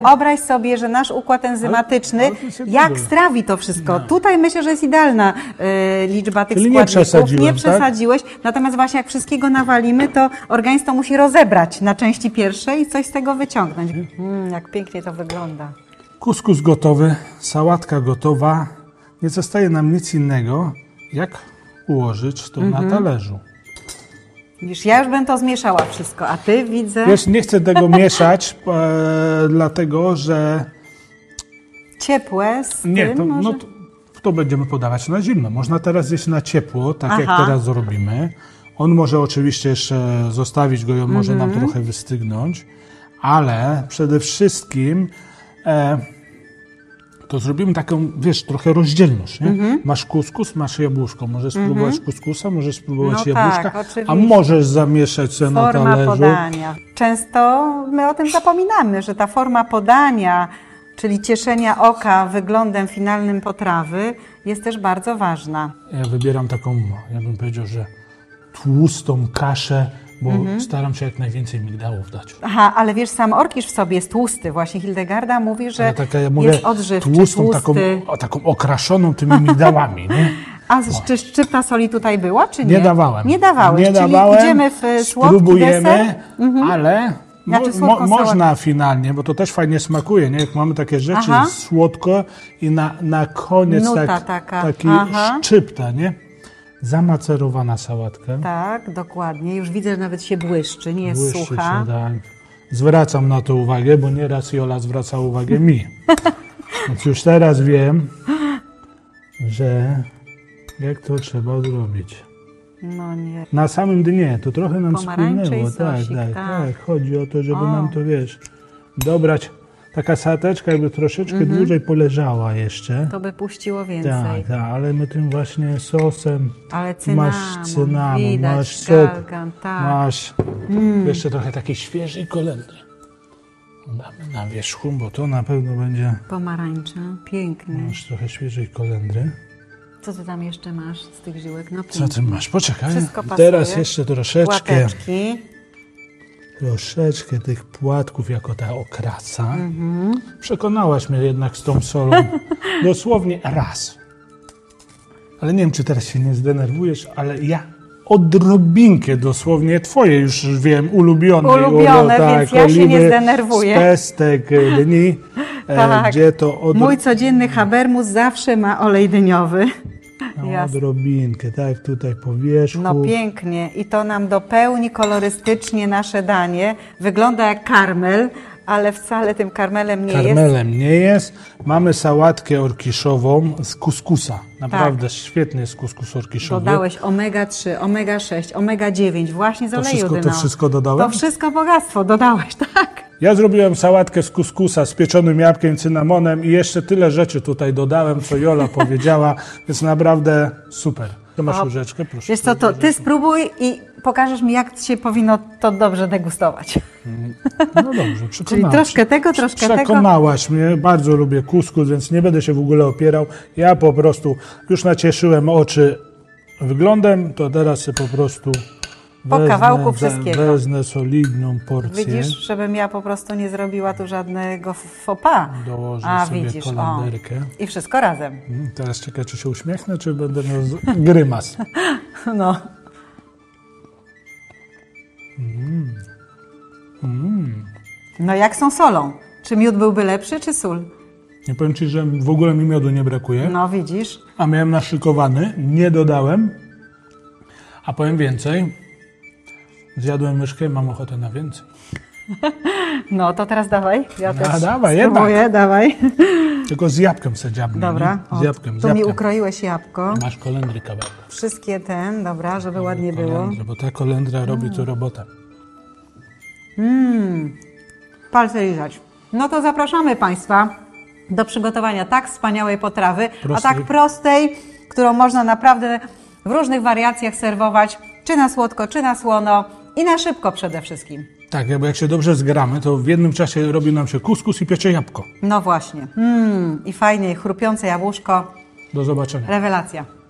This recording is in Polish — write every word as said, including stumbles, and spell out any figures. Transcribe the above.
Wyobraź sobie, że nasz układ enzymatyczny, ale, ale jak strawi to wszystko. No. Tutaj myślę, że jest idealna y, liczba tych Czyli składników. Nie przesadziłem, nie przesadziłeś. Tak? Natomiast właśnie jak wszystkiego nawalimy, to organizm to musi rozebrać na części pierwsze i coś z tego wyciągnąć. Mm, jak pięknie to wygląda. Kuskus gotowy, sałatka gotowa. Nie zostaje nam nic innego, jak ułożyć to mm-hmm. na talerzu. Widzisz, ja już bym to zmieszała wszystko, a ty widzę... Wiesz, nie chcę tego mieszać, e, dlatego że... Ciepłe z Nie, tym to, może? no to, to będziemy podawać na zimno. Można teraz zjeść na ciepło, tak Aha. jak teraz zrobimy. On może oczywiście jeszcze zostawić go i on mm-hmm. może nam trochę wystygnąć, ale przede wszystkim... E, to zrobimy taką, wiesz, trochę rozdzielność, nie? Mm-hmm. Masz kuskus, masz jabłuszko. Możesz spróbować mm-hmm. kuskusa, możesz spróbować no jabłuszka, tak, a możesz zamieszać się na talerzu. Forma podania. Często my o tym zapominamy, że ta forma podania, czyli cieszenia oka wyglądem finalnym potrawy, jest też bardzo ważna. Ja wybieram taką, ja bym powiedział, że tłustą kaszę, bo mm-hmm. staram się jak najwięcej migdałów dać. Aha, ale wiesz, sam orkisz w sobie jest tłusty. Właśnie Hildegarda mówi, że taka, ja mówię, jest odżywczy, tłustą, tłusty. Taką, taką okraszoną tymi migdałami, nie? A czy szczypta soli tutaj była, czy nie? Nie dawałem. Nie dawałeś, nie czyli dawałem, idziemy w słodki spróbujemy, deser? Mhm. ale Znaczy, mo, mo, można finalnie, bo to też fajnie smakuje, nie? Jak mamy takie rzeczy Aha. słodko i na, na koniec Nuta tak, taka. taki Aha. szczypta, nie? Zamacerowana sałatka. Tak, dokładnie. Już widzę, że nawet się błyszczy, nie jest Błyszczy sucha. się, tak. Zwracam na to uwagę, bo nieraz Jola zwraca uwagę mi. Więc już teraz wiem, że jak to trzeba zrobić. No nie. Na samym dnie, to trochę nam Pomarańcze spłynęło. i sosik, tak, tak, tak. tak. Chodzi o to, żeby O. nam to, wiesz, dobrać. Taka sałateczka jakby troszeczkę mm-hmm. dłużej poleżała jeszcze. To by puściło więcej. Tak, tak, ale my tym właśnie sosem ale cynamon, masz cynamon, widać, masz sok, galgan, tak. masz Mm. jeszcze trochę takiej świeżej kolendry. Damy na wierzchu, bo to na pewno będzie... Pomarańcza, pięknie. Masz trochę świeżej kolendry. Co ty tam jeszcze masz z tych żyłek? No, Co ty masz? Poczekaj. Wszystko pasuje. Teraz jeszcze troszeczkę... Łapeczki. Troszeczkę tych płatków jako ta okrasa. Mm-hmm. Przekonałaś mnie jednak z tą solą. Dosłownie raz. Ale nie wiem, czy teraz się nie zdenerwujesz, ale ja odrobinkę dosłownie, twoje już wiem, ulubione. Ulubione, tak, więc ja się nie zdenerwuję. Z pestek dni, tak. e, gdzie to... Od... Mój codzienny habermus zawsze ma olej dyniowy. No, odrobinkę, tak, tutaj po wierzchu. No pięknie i to nam dopełni kolorystycznie nasze danie. Wygląda jak karmel, ale wcale tym karmelem nie Karmelem jest. Karmelem nie jest. Mamy sałatkę orkiszową z kuskusa. Naprawdę tak. Świetny jest kuskus orkiszowy. Dodałeś omega trzy, omega sześć, omega dziewięć właśnie z to oleju wszystko, dynowego. To wszystko dodałem? To wszystko bogactwo dodałeś, tak. Ja zrobiłem sałatkę z kuskusa z pieczonym jabłkiem, cynamonem i jeszcze tyle rzeczy tutaj dodałem, co Jola powiedziała, więc naprawdę super. Ty masz o, łyżeczkę, proszę. Wiesz co, to ty spróbuj i pokażesz mi, jak się powinno to dobrze degustować. No dobrze, przekonałaś. Czyli troszkę tego, troszkę przekonałaś tego. Przekonałaś mnie, bardzo lubię kuskus, więc nie będę się w ogóle opierał. Ja po prostu już nacieszyłem oczy wyglądem, to teraz się po prostu... Po wezmę, kawałku wszystkiego. Wezmę solidną porcję. Widzisz, żebym ja po prostu nie zrobiła tu żadnego faux pas. Dołożę A, sobie widzisz, kolenderkę. O. I wszystko razem. Teraz czekaj, czy się uśmiechnę, czy będę miał grymas. No. Mm. Mm. No jak są solą? Czy miód byłby lepszy, czy sól? Nie powiem ci, że w ogóle mi miodu nie brakuje. No widzisz. A miałem naszykowany, nie dodałem. A powiem więcej. Zjadłem myszkę i mam ochotę na więcej. No to teraz dawaj. Ja A, też dawaj, spróbuję, jednak. dawaj. Tylko z jabłkiem se dziabnę. Dobra. Nie? Z jabłkiem, z tu jabłkiem. mi ukroiłeś jabłko. Masz kolendry kawałek. Wszystkie ten, dobra, żeby no, ładnie kolendry, było. Bo ta kolendra robi tu robotę. Mmm, palce lizać. No to zapraszamy Państwa do przygotowania tak wspaniałej potrawy, prostej. a tak prostej, którą można naprawdę w różnych wariacjach serwować, czy na słodko, czy na słono i na szybko przede wszystkim. Tak, bo jak się dobrze zgramy, to w jednym czasie robi nam się kuskus i piecze jabłko. No właśnie. Mm, i fajnie, chrupiące jabłuszko. Do zobaczenia. Rewelacja.